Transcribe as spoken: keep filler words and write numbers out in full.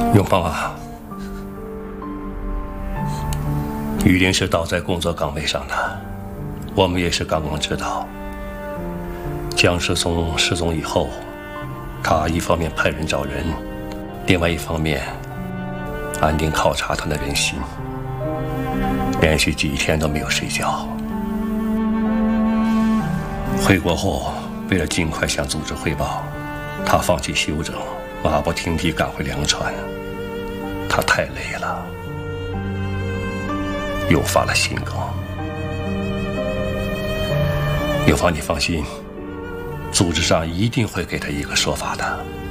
永芳啊，雨林是倒在工作岗位上的，我们也是刚刚知道。江世松失踪以后，他一方面派人找人，另外一方面安定考察他的人心，连续几天都没有睡觉。回国后，为了尽快向组织汇报，他放弃休整，马不停蹄赶回粮川。他太累了，又发了心梗。永芳，你放心，组织上一定会给他一个说法的。